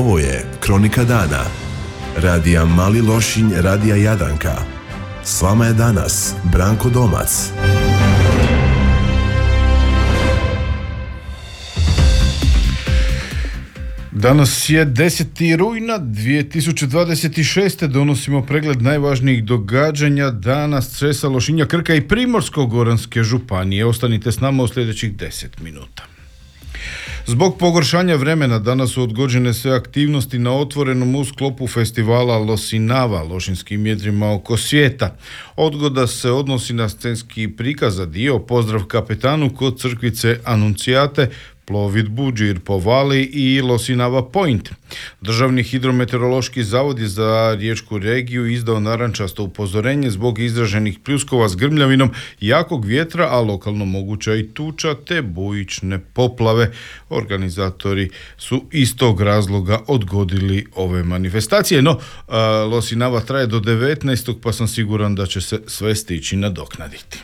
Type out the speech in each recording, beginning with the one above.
Ovo je Kronika dana. Radija Mali Lošinj, Radija Jadranka. S vama je danas Branko Domac. Danas je 10. rujna 2026. Donosimo pregled najvažnijih događanja danas Cresa, Lošinja, Krka i Primorsko-goranske županije. Ostanite s nama u sljedećih 10 minuta. Zbog pogoršanja vremena danas su odgođene sve aktivnosti na otvorenom u sklopu festivala Losinava, lošinskim jedrima oko svijeta. Odgoda se odnosi na scenski prikaz za dio Pozdrav kapetanu kod crkvice Anuncijate, plovidbu Džir po Vali i Losinava Point. Državni hidrometeorološki zavod je za riječku regiju izdao narančasto upozorenje zbog izraženih pljuskova s grmljavinom, jakog vjetra, a lokalno moguća i tuča te bujične poplave. Organizatori su iz tog razloga odgodili ove manifestacije, no Losinava traje do 19. pa sam siguran da će se sve stići nadoknaditi.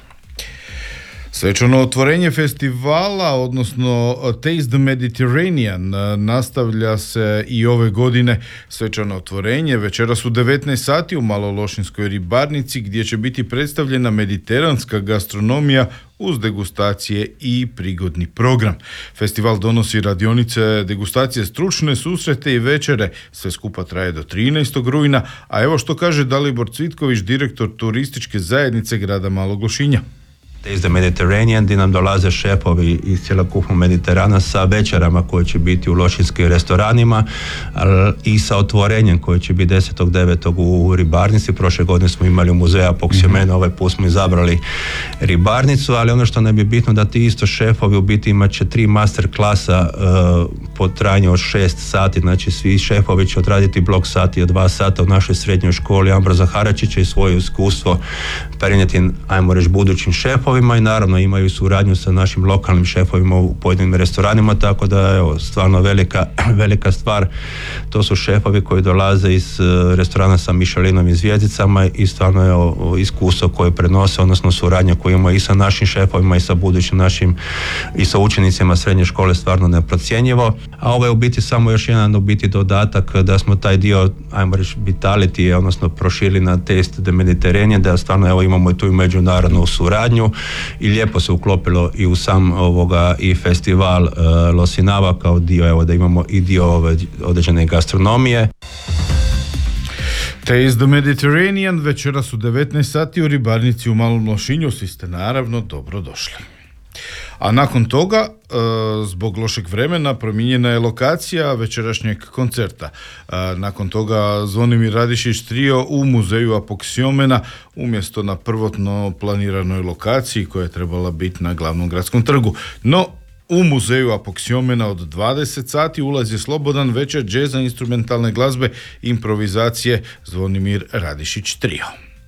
Svečano otvorenje festivala, odnosno Taste the Mediterranean, nastavlja se i ove godine. Svečano otvorenje večeras u 19 sati u Malološinskoj ribarnici, gdje će biti predstavljena mediteranska gastronomija uz degustacije i prigodni program. Festival donosi radionice, degustacije, stručne susrete i večere. Sve skupa traje do 13. rujna, a evo što kaže Dalibor Cvitković, direktor turističke zajednice grada Malog Lošinja. Taste the Mediterranean, gdje nam dolaze šefovi iz cjelokupnog Mediterana sa večerama koje će biti u lošinskim restoranima i sa otvorenjem koje će biti 10.9. u ribarnici. Prošle godine smo imali u muzeju Apoksiomena, ovaj put smo izabrali ribarnicu, ali ono što nam je bitno da ti isto šefovi u biti imat će 3 master klasa po trajanju od 6 sati, znači svi šefovi će odraditi blok sati od 2 sata u našoj srednjoj školi Ambroza Haračića i svoje iskustvo prenijeti, ajmo reći, budućim šefovima i naravno imaju suradnju sa našim lokalnim šefovima u pojedinim restoranima, tako da evo, stvarno velika stvar. To su šefovi koji dolaze iz restorana sa Michelinovim zvjezdicama i stvarno je iskustvo koje prenose, odnosno suradnja koju imamo i sa našim šefovima i sa budućim našim i sa učenicima srednje škole stvarno neprocjenjivo. A ovo je u biti samo još jedan u biti dodatak da smo taj dio, ajmo reći, vitality, odnosno prošili na Taste the Mediterranean, da stvarno evo imamo tu i međunarodnu suradnju i lijepo se uklopilo i u sam i festival Losinava kao dio, evo da imamo i dio određene gastronomije. Taste the Mediterranean večeras u 19 sati u ribarnici u Malom Lošinju, svi ste naravno dobro došli. A nakon toga, zbog lošeg vremena, promijenjena je lokacija večerašnjeg koncerta. Nakon toga Zvonimir Radišić trio u muzeju Apoksiomena umjesto na prvotno planiranoj lokaciji koja je trebala biti na glavnom gradskom trgu. No, u muzeju Apoksiomena od 20 sati ulaz je slobodan, večer džeza, instrumentalne glazbe, improvizacije, Zvonimir Radišić trio.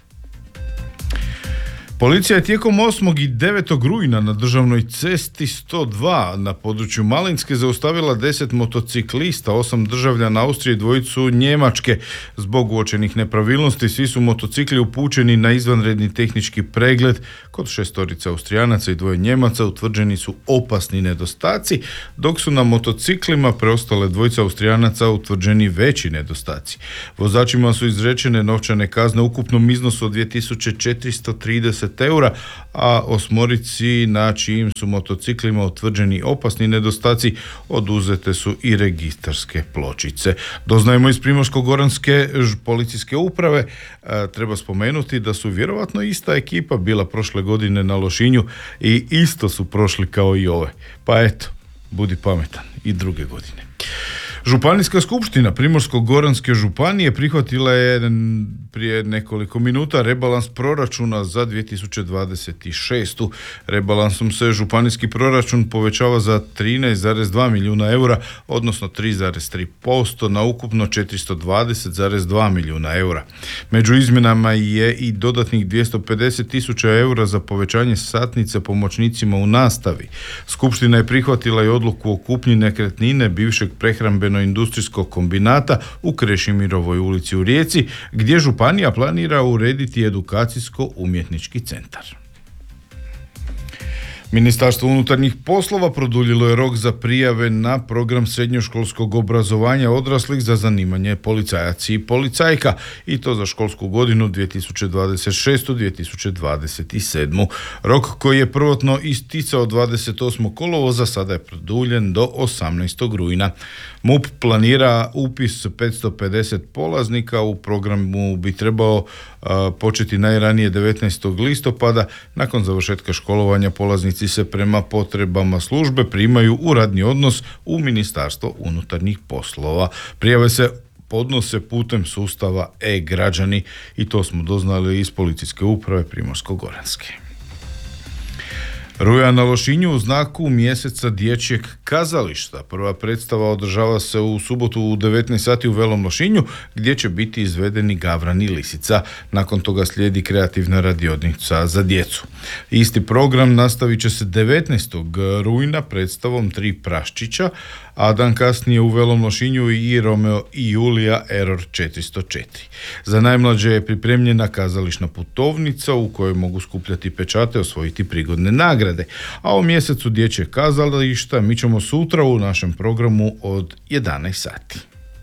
Policija je tijekom 8. i 9. rujna na državnoj cesti 102 na području Malinske zaustavila 10 motociklista, 8 državljana Austrije i 2 Njemačke. Zbog uočenih nepravilnosti svi su motocikli upućeni na izvanredni tehnički pregled. Kod 6 Austrijanaca i 2 Njemaca utvrđeni su opasni nedostaci, dok su na motociklima preostale 2 Austrijanaca utvrđeni veći nedostaci. Vozačima su izrečene novčane kazne u ukupnom iznosu od 2430 eura, a 8 na čijim su motociklima utvrđeni opasni nedostaci oduzete su i registarske pločice. Doznajemo iz Primorsko-goranske policijske uprave, treba spomenuti da su vjerovatno ista ekipa bila prošle godine na Lošinju i isto su prošli kao i ove. Pa eto, budi pametan i druge godine. Županijska skupština Primorsko-goranske županije prihvatila je prije nekoliko minuta rebalans proračuna za 2026. Rebalansom se županijski proračun povećava za 13,2 milijuna eura, odnosno 3,3% na ukupno 420,2 milijuna eura. Među izmjenama je i dodatnih 250.000 eura za povećanje satnice pomoćnicima u nastavi. Skupština je prihvatila i odluku o kupnji nekretnine bivšeg prehrambeno-industrijskog kombinata u Krešimirovoj ulici u Rijeci, gdje županija planira urediti edukacijsko-umjetnički centar. Ministarstvo unutarnjih poslova produljilo je rok za prijave na program srednjoškolskog obrazovanja odraslih za zanimanje policajac i policajka i to za školsku godinu 2026-2027. Rok koji je prvotno isticao 28. kolovoza sada je produljen do 18. rujna. MUP planira upis 550 polaznika, u programu bi trebao početi najranije 19. listopada. Nakon završetka školovanja polaznici se prema potrebama službe primaju u radni odnos u Ministarstvo unutarnjih poslova. Prijave se podnose putem sustava e-građani i to smo doznali iz Policijske uprave Primorsko-goranske. Ruja na Lošinju u znaku mjeseca dječjeg kazališta. Prva predstava održava se u subotu u 19 sati u Velom Lošinju gdje će biti izvedeni Gavran i Lisica. Nakon toga slijedi kreativna radionica za djecu. Isti program nastavit će se 19. rujna predstavom Tri praščića, a dan kasnije u Velom Lošinju i Romeo i Julija Error 404. Za najmlađe je pripremljena kazališna putovnica u kojoj mogu skupljati pečate, osvojiti prigodne nagrade. A o mjesecu dječjeg kazališta mi ćemo sutra u našem programu od 11 sati.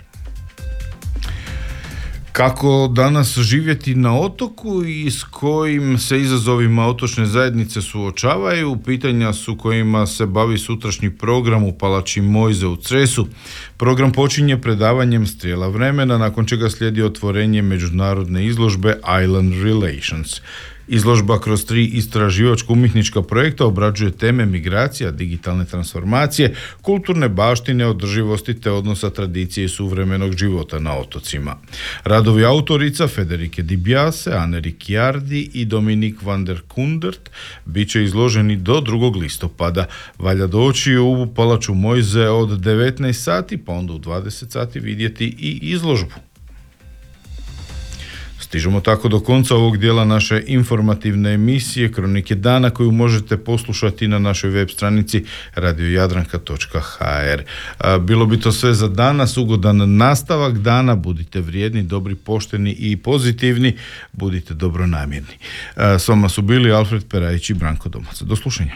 Kako danas živjeti na otoku i s kojim se izazovima otočne zajednice suočavaju, pitanja su kojima se bavi sutrašnji program u Palači Mojze u Cresu. Program počinje predavanjem strijela vremena, nakon čega slijedi otvorenje međunarodne izložbe Island Relations. Izložba kroz 3 istraživačko-umjetnička projekta obrađuje teme migracija, digitalne transformacije, kulturne baštine, održivosti te odnosa tradicije i suvremenog života na otocima. Radovi autorica Federike Di Biase, Anne Ricciardi i Dominik van der Kundert bit će izloženi do 2. listopada. Valja doći u Palaču Mojze od 19 sati, pa onda u 20 sati vidjeti i izložbu. Stižemo tako do konca ovog dijela naše informativne emisije Kronike dana koju možete poslušati na našoj web stranici radiojadranka.hr. Bilo bi to sve za danas, ugodan nastavak dana, budite vrijedni, dobri, pošteni i pozitivni, budite dobronamjerni. S vama su bili Alfred Perajić i Branko Domac. Do slušanja.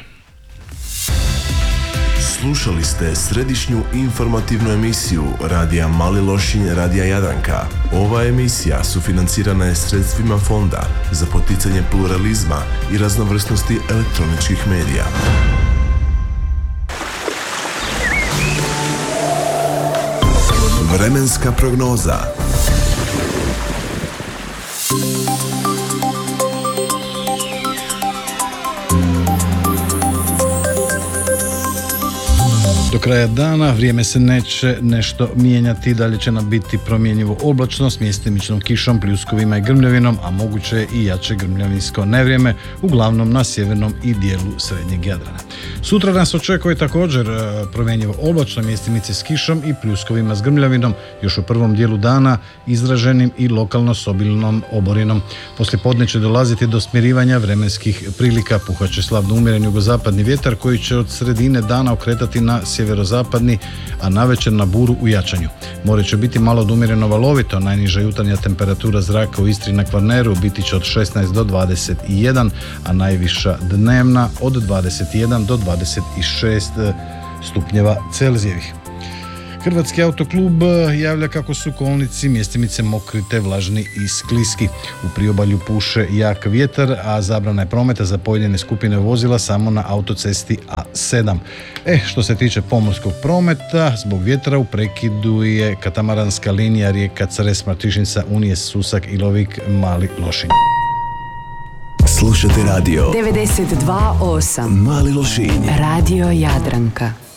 Slušali ste središnju informativnu emisiju Radija Mali Lošinj, Radija Jadranka. Ova emisija sufinancirana je sredstvima Fonda za poticanje pluralizma i raznovrsnosti elektroničkih medija. Vremenska prognoza. Do kraja dana vrijeme se neće nešto mijenjati, dalje će nam biti promjenjivo oblačno s mjestimičnom kišom, pljuskovima i grmljavinom, a moguće je i jače grmljavinsko nevrijeme, uglavnom na sjevernom i dijelu srednjeg Jadrana. Sutra nas očekuje također promjenjivo oblačno, mjestimice s kišom i pljuskovima s grmljavinom, još u prvom dijelu dana izraženim i lokalno s obilnom oborinom. Poslije podne će dolaziti do smirivanja vremenskih prilika, puhat će slabno umjeren jugozapadni vjetar koji će od sredine dana okretati na sjeverozapadni, a navečer na buru u jačanju. More će biti malo umjereno valovito, najniža jutarnja temperatura zraka u Istri na Kvarneru biti će od 16 do 21, a najviša dnevna od 21 do 26 stupnjeva Celzijevih. Hrvatski autoklub javlja kako su kolnici mjestimice mokri te vlažni i skliski. U priobalju puše jak vjetar, a zabrana je prometa za pojedine skupine vozila samo na autocesti A7. Što se tiče pomorskog prometa, zbog vjetra u prekidu je katamaranska linija Rijeka Cres Martišnica Unije Susak Ilovik Mali Lošinj. Slušate radio 92,8 Mali Lošinj, Radio Jadranka.